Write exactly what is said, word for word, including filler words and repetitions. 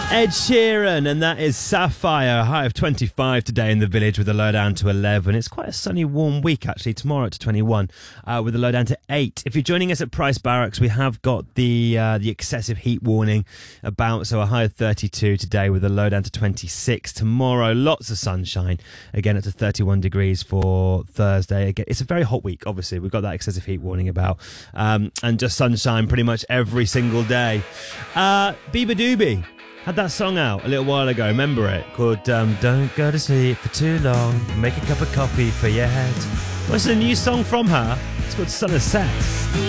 Ed Sheeran, and that is Sapphire. A high of twenty-five today in the village with a low down to eleven. It's quite a sunny, warm week actually. Tomorrow to twenty-one uh, with a low down to eight. If you're joining us at Price Barracks, we have got the uh, the excessive heat warning about, so a high of thirty-two today with a low down to twenty-six. Tomorrow, lots of sunshine. Again, up to thirty-one degrees for Thursday. Again, it's a very hot week, obviously. We've got that excessive heat warning about. Um, and just sunshine pretty much every single day. Uh, Biba Doobie had that song out a little while ago, remember it? Called um, Don't Go to Sleep for Too Long, Make a Cup of Coffee for Your Head. What's the new song from her? It's called Sun Has Set.